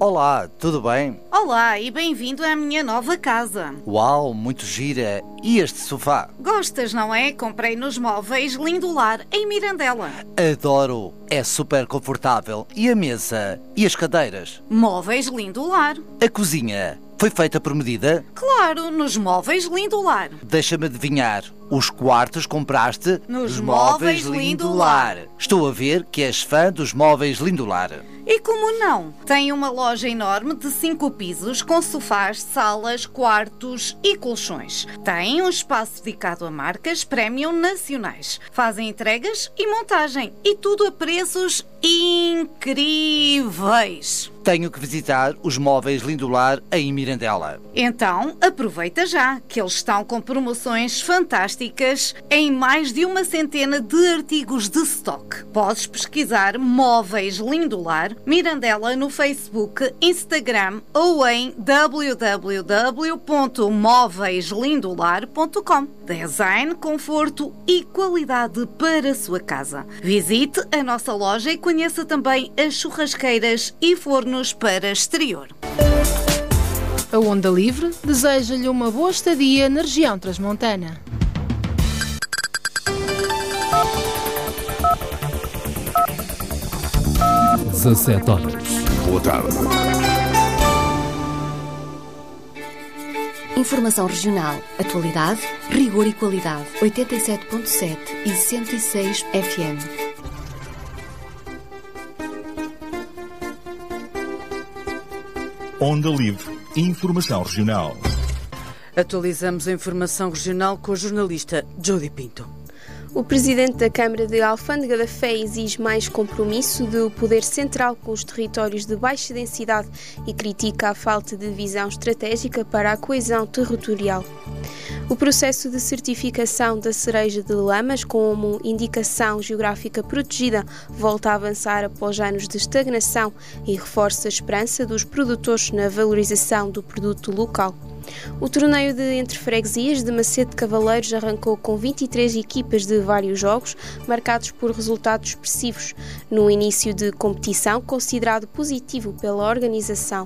Olá, tudo bem? Olá e bem-vindo à minha nova casa. Uau, muito gira. E este sofá? Gostas, não é? Comprei nos Móveis Lindolar, em Mirandela. Adoro, é super confortável. E a mesa? E as cadeiras? Móveis Lindolar. A cozinha? Foi feita por medida? Claro, nos Móveis Lindolar. Deixa-me adivinhar, os quartos compraste nos Móveis Lindolar. Estou a ver que és fã dos Móveis Lindolar. E como não? Tem uma loja enorme de 5 pisos com sofás, salas, quartos e colchões. Tem um espaço dedicado a marcas premium nacionais. Fazem entregas e montagem e tudo a preços incríveis. Tenho que visitar os Móveis Lindolar em Mirandela. Então, aproveita já, que eles estão com promoções fantásticas em mais de 100 de artigos de stock. Podes pesquisar Móveis Lindolar, Mirandela no Facebook, Instagram ou em www.móveislindolar.com. Design, conforto e qualidade para a sua casa. Visite a nossa loja e conheça também as churrasqueiras e fornos para exterior. A Onda Livre deseja-lhe uma boa estadia na região transmontana. às 17 horas. Boa tarde. Informação regional, atualidade, rigor e qualidade. 87.7 e 106 FM. Onda Livre. Informação regional. Atualizamos a informação regional com a jornalista Jody Pinto. O presidente da Câmara de Alfândega da Fé exige mais compromisso do poder central com os territórios de baixa densidade e critica a falta de visão estratégica para a coesão territorial. O processo de certificação da cereja de Lamas como indicação geográfica protegida volta a avançar após anos de estagnação e reforça a esperança dos produtores na valorização do produto local. O torneio de entre freguesias de Macedo de Cavaleiros arrancou com 23 equipas de vários jogos, marcados por resultados expressivos, no início de competição considerado positivo pela organização.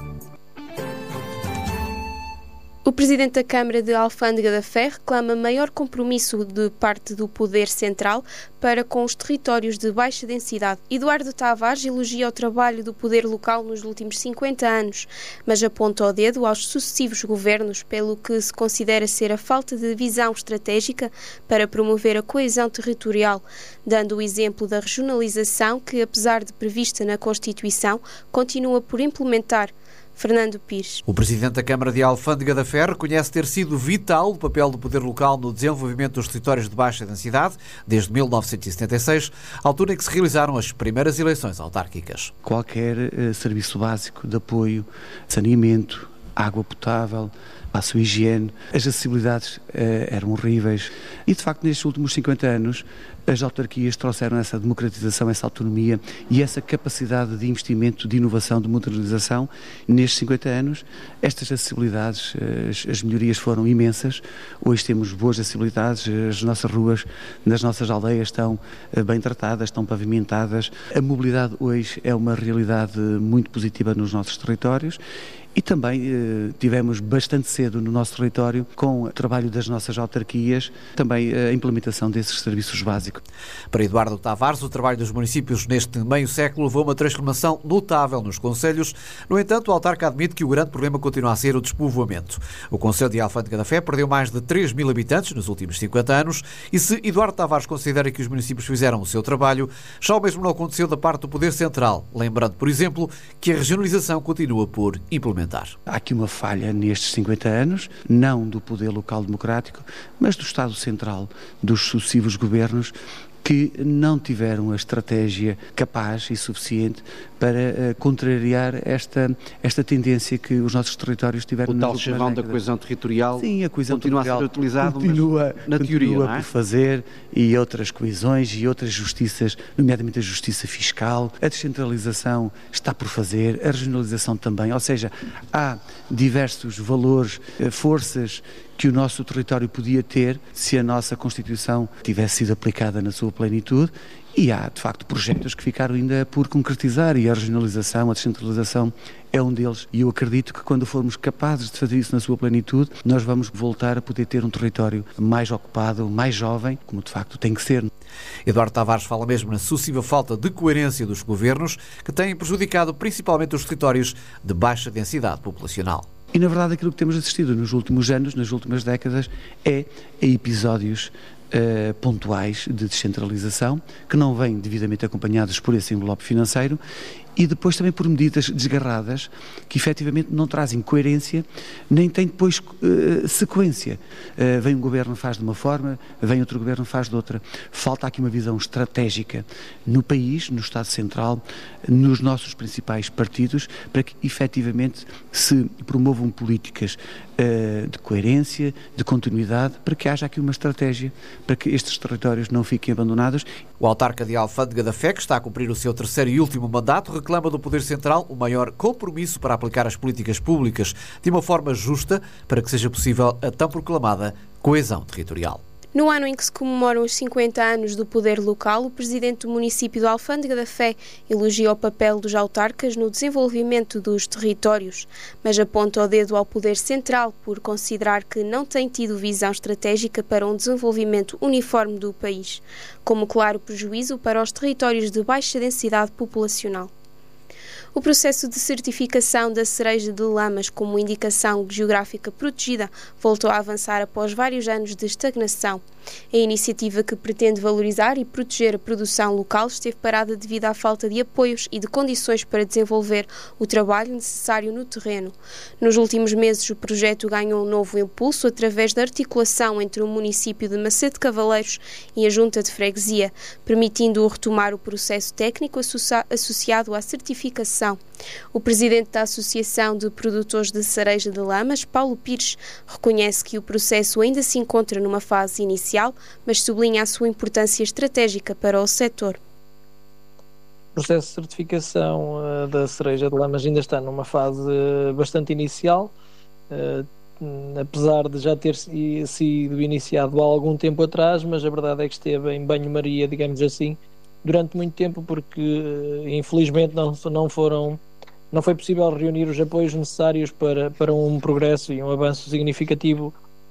O presidente da Câmara de Alfândega da Fé reclama maior compromisso de parte do poder central para com os territórios de baixa densidade. Eduardo Tavares elogia o trabalho do poder local nos últimos 50 anos, mas aponta o dedo aos sucessivos governos, pelo que se considera ser a falta de visão estratégica para promover a coesão territorial, dando o exemplo da regionalização que, apesar de prevista na Constituição, continua por implementar. Fernando Pires. O presidente da Câmara de Alfândega da Fé reconhece ter sido vital o papel do poder local no desenvolvimento dos territórios de baixa densidade desde 1976, altura em que se realizaram as primeiras eleições autárquicas. Qualquer serviço básico de apoio, saneamento, água potável, a sua higiene, as acessibilidades eram horríveis e, de facto, nestes últimos 50 anos, as autarquias trouxeram essa democratização, essa autonomia e essa capacidade de investimento, de inovação, de modernização. Nestes 50 anos, estas acessibilidades, as melhorias foram imensas. Hoje temos boas acessibilidades, as nossas ruas nas nossas aldeias estão bem tratadas, estão pavimentadas. A mobilidade hoje é uma realidade muito positiva nos nossos territórios. E também tivemos bastante cedo no nosso território, com o trabalho das nossas autarquias, também a implementação desses serviços básicos. Para Eduardo Tavares, o trabalho dos municípios neste meio século levou a uma transformação notável nos concelhos. No entanto, o autarca admite que o grande problema continua a ser o despovoamento. O concelho de Alfândega da Fé perdeu mais de 3.000 habitantes nos últimos 50 anos e se Eduardo Tavares considera que os municípios fizeram o seu trabalho, já o mesmo não aconteceu da parte do Poder Central, lembrando, por exemplo, que a regionalização continua por implementar. Há aqui uma falha nestes 50 anos, não do poder local democrático, mas do Estado Central, dos sucessivos governos, que não tiveram a estratégia capaz e suficiente para contrariar esta tendência que os nossos territórios tiveram. O tal chavão da coesão territorial. Sim, a coesão continua territorial a ser utilizado, continua na teoria, não é? por fazer, e outras coesões e outras justiças, nomeadamente a justiça fiscal, a descentralização está por fazer, a regionalização também, ou seja, há diversos valores, forças que o nosso território podia ter se a nossa Constituição tivesse sido aplicada na sua plenitude E há, de facto, projetos que ficaram ainda por concretizar, e a regionalização, a descentralização é um deles. E eu acredito que quando formos capazes de fazer isso na sua plenitude, nós vamos voltar a poder ter um território mais ocupado, mais jovem, como de facto tem que ser. Eduardo Tavares fala mesmo na sucessiva falta de coerência dos governos, que têm prejudicado principalmente os territórios de baixa densidade populacional. E, na verdade, aquilo que temos assistido nos últimos anos, nas últimas décadas, é a episódios pontuais de descentralização, que não vêm devidamente acompanhados por esse envelope financeiro, e depois também por medidas desgarradas que efetivamente não trazem coerência, nem têm depois sequência. Vem um governo faz de uma forma, vem outro governo faz de outra. Falta aqui uma visão estratégica no país, no Estado Central, nos nossos principais partidos, para que efetivamente se promovam políticas de coerência, de continuidade, para que haja aqui uma estratégia, para que estes territórios não fiquem abandonados. O autarca de Alfândega da Fé, que está a cumprir o seu terceiro e último mandato, reclama do Poder Central o maior compromisso para aplicar as políticas públicas de uma forma justa para que seja possível a tão proclamada coesão territorial. No ano em que se comemoram os 50 anos do poder local, o presidente do município de Alfândega da Fé elogia o papel dos autarcas no desenvolvimento dos territórios, mas aponta o dedo ao Poder Central por considerar que não tem tido visão estratégica para um desenvolvimento uniforme do país, como claro prejuízo para os territórios de baixa densidade populacional. O processo de certificação da cereja de Lamas como indicação geográfica protegida voltou a avançar após vários anos de estagnação. A iniciativa, que pretende valorizar e proteger a produção local, esteve parada devido à falta de apoios e de condições para desenvolver o trabalho necessário no terreno. Nos últimos meses, o projeto ganhou um novo impulso através da articulação entre o município de Macedo de Cavaleiros e a Junta de Freguesia, permitindo retomar o processo técnico associado à certificação. O presidente da Associação de Produtores de Cereja de Lamas, Paulo Pires, reconhece que o processo ainda se encontra numa fase inicial, mas sublinha a sua importância estratégica para o setor. O processo de certificação da cereja de Lamas ainda está numa fase bastante inicial, apesar de já ter sido iniciado há algum tempo atrás, mas a verdade é que esteve em banho-maria, digamos assim, durante muito tempo, porque infelizmente não foi possível reunir os apoios necessários para um progresso e um avanço significativo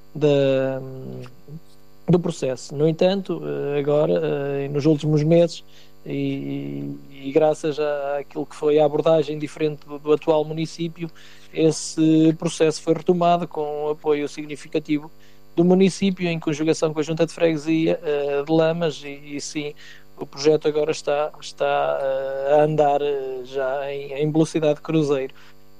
do processo. No entanto, agora, nos últimos meses, e graças àquilo que foi a abordagem diferente do atual município, esse processo foi retomado com um apoio significativo do município, em conjugação com a Junta de Freguesia de Lamas, e sim, o projeto agora está a andar já em velocidade de cruzeiro.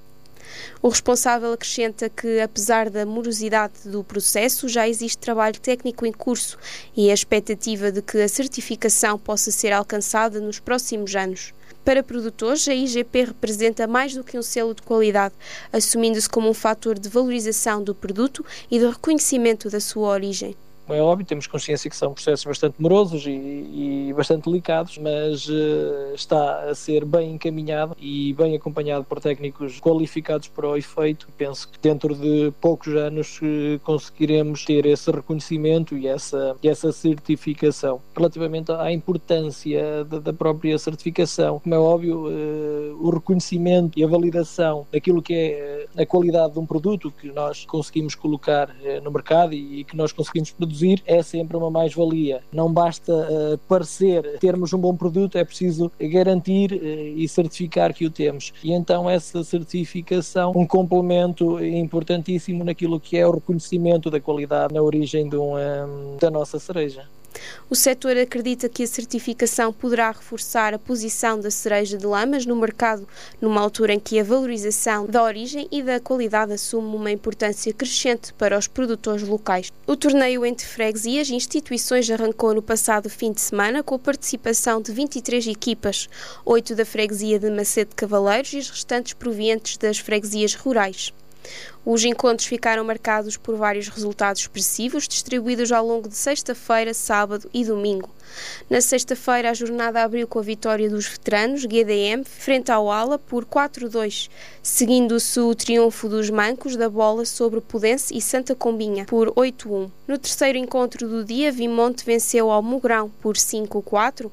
O responsável acrescenta que, apesar da morosidade do processo, já existe trabalho técnico em curso e a expectativa de que a certificação possa ser alcançada nos próximos anos. Para produtores, a IGP representa mais do que um selo de qualidade, assumindo-se como um fator de valorização do produto e de reconhecimento da sua origem. É óbvio, temos consciência que são processos bastante morosos e bastante delicados, mas está a ser bem encaminhado e bem acompanhado por técnicos qualificados para o efeito. Penso que dentro de poucos anos conseguiremos ter esse reconhecimento e essa certificação. Relativamente à importância da própria certificação, como é óbvio, o reconhecimento e a validação daquilo que é a qualidade de um produto que nós conseguimos colocar no mercado e que nós conseguimos produzir é sempre uma mais-valia. Não basta termos um bom produto, é preciso garantir e certificar que o temos. E então essa certificação, um complemento importantíssimo naquilo que é o reconhecimento da qualidade na origem da nossa cereja. O setor acredita que a certificação poderá reforçar a posição da cereja de Lamas no mercado, numa altura em que a valorização da origem e da qualidade assume uma importância crescente para os produtores locais. O torneio entre freguesias e instituições arrancou no passado fim de semana com a participação de 23 equipas, 8 da freguesia de Macedo de Cavaleiros e as restantes provenientes das freguesias rurais. Os encontros ficaram marcados por vários resultados expressivos, distribuídos ao longo de sexta-feira, sábado e domingo. Na sexta-feira, a jornada abriu com a vitória dos veteranos, GDM, frente ao Ala, por 4-2, seguindo-se o triunfo dos mancos da Bola sobre Pudense e Santa Combinha, por 8-1. No terceiro encontro do dia, Vimonte venceu ao Mugrão por 5-4.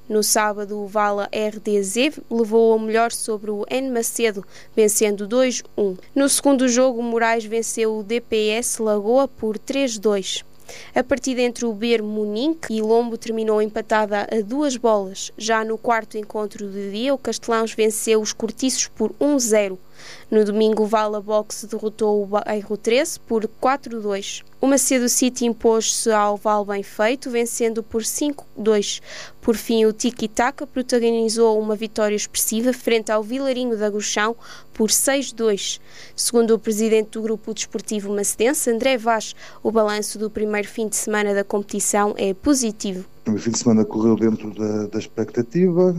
No sábado, o Vala RDZ levou ao melhor sobre o N Macedo, vencendo 2-1. No segundo jogo, o Moraes venceu o DPS Lagoa por 3-2. A partida entre o Beer Munique e Lombo terminou empatada a 2 bolas. Já no quarto encontro do dia, o Castelãos venceu os Cortiços por 1-0. No domingo, o Vala Boxe derrotou o Bairro 13 por 4-2. O Macedo City impôs-se ao Val Bem Feito, vencendo por 5-2. Por fim, o Tiki Taka protagonizou uma vitória expressiva frente ao Vilarinho da Grochão por 6-2. Segundo o presidente do Grupo Desportivo Macedense, André Vaz, o balanço do primeiro fim de semana da competição é positivo. O primeiro fim de semana correu dentro da expectativa.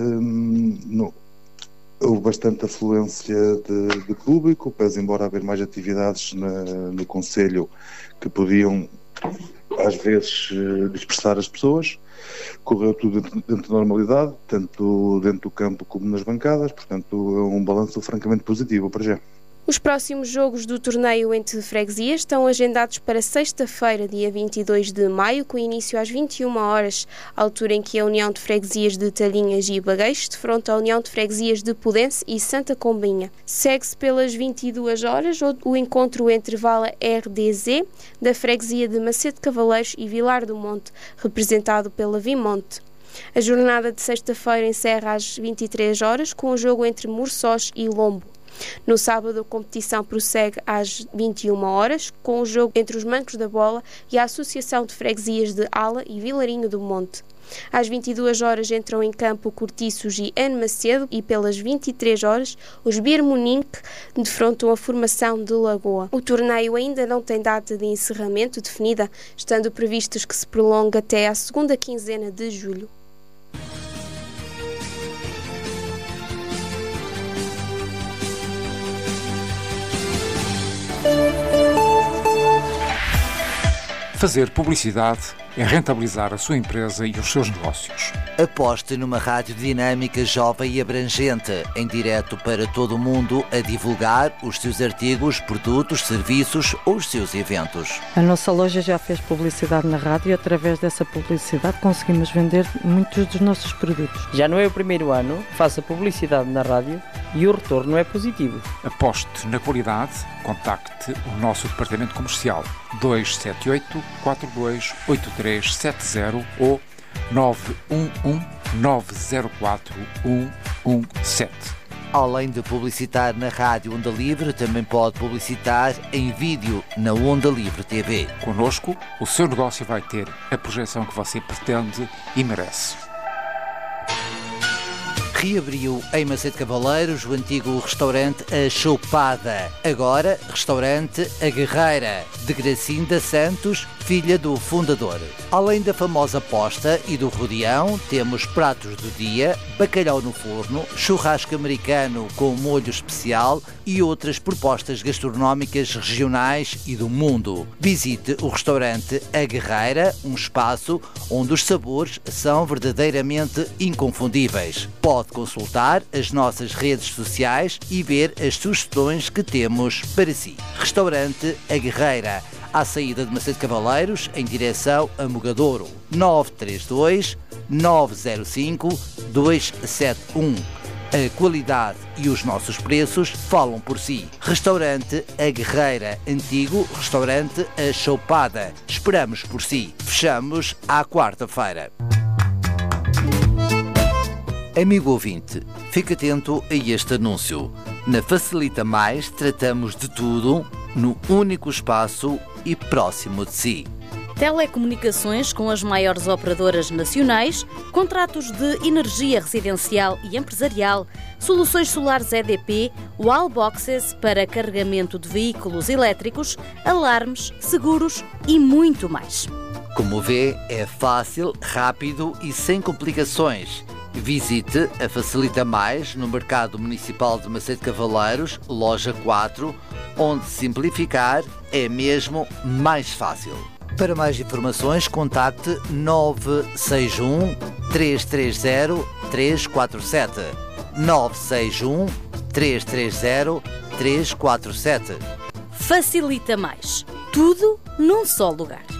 Houve bastante afluência de público, pese embora haver mais atividades no Concelho que podiam, às vezes, dispersar as pessoas. Correu tudo dentro da normalidade, tanto dentro do campo como nas bancadas, portanto é um balanço francamente positivo para já. Os próximos jogos do torneio entre freguesias estão agendados para sexta-feira, dia 22 de maio, com início às 21 horas, altura em que a União de Freguesias de Talhinhas e Bagueixo defronta a União de Freguesias de Pudense e Santa Combinha. Segue-se pelas 22 horas o encontro entre Vala RDZ, da freguesia de Macedo Cavaleiros e Vilar do Monte, representado pela Vimonte. A jornada de sexta-feira encerra às 23 horas com o jogo entre Morçós e Lombo. No sábado, a competição prossegue às 21 horas, com o jogo entre os Mancos da Bola e a Associação de Freguesias de Ala e Vilarinho do Monte. Às 22 horas entram em campo Cortiços e N Macedo e pelas 23 horas os Beer Munique defrontam a formação de Lagoa. O torneio ainda não tem data de encerramento definida, estando previstos que se prolongue até à segunda quinzena de julho. Fazer publicidade é rentabilizar a sua empresa e os seus negócios. Aposte numa rádio dinâmica, jovem e abrangente, em direto para todo o mundo, a divulgar os seus artigos, produtos, serviços ou os seus eventos. A nossa loja já fez publicidade na rádio e através dessa publicidade conseguimos vender muitos dos nossos produtos. Já não é o primeiro ano, faça publicidade na rádio e o retorno é positivo. Aposte na qualidade, contacte o nosso departamento comercial 278 42 8370 ou 911 904 117. Além de publicitar na Rádio Onda Livre, também pode publicitar em vídeo na Onda Livre TV. Connosco, o seu negócio vai ter a projeção que você pretende e merece. Reabriu em Macedo Cavaleiros o antigo restaurante A Chopada. Agora, restaurante A Guerreira, de Gracinda Santos, filha do fundador. Além da famosa posta e do rodeão, temos pratos do dia, bacalhau no forno, churrasco americano com molho especial e outras propostas gastronómicas regionais e do mundo. Visite o restaurante A Guerreira, um espaço onde os sabores são verdadeiramente inconfundíveis. Pode consultar as nossas redes sociais e ver as sugestões que temos para si. Restaurante A Guerreira, à saída de Macedo Cavaleiros, em direção a Mogadouro. 932 905 271. A qualidade e os nossos preços falam por si. Restaurante A Guerreira, antigo restaurante A Chopada. Esperamos por si. Fechamos à quarta-feira. Amigo ouvinte, fique atento a este anúncio. Na Facilita Mais tratamos de tudo no único espaço e próximo de si. Telecomunicações com as maiores operadoras nacionais, contratos de energia residencial e empresarial, soluções solares EDP, wallboxes para carregamento de veículos elétricos, alarmes, seguros e muito mais. Como vê, é fácil, rápido e sem complicações. Visite a Facilita Mais no Mercado Municipal de Macedo Cavaleiros, loja 4, onde simplificar é mesmo mais fácil. Para mais informações, contacte 961 330 347. 961 330 347. Facilita Mais. Tudo num só lugar.